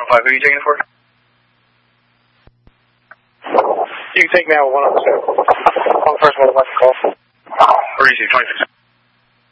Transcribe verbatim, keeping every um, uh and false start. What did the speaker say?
five, who are you taking it for? You can take me out one oh seven. On the first one, I'd like to call. Where is he, twenty-six?